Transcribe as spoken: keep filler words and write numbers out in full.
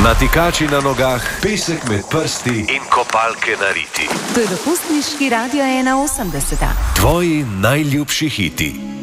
Natikači na nogah, pesek med prsti in kopalke na riti. To je dopustniški Radio ena osemdeset. Tvoji najljubši hiti.